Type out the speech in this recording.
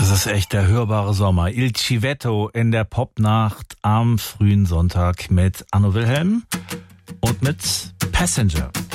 Das ist echt der hörbare Sommer. Il Civetto in der Popnacht am frühen Sonntag mit Anno Wilhelm und mit Passenger.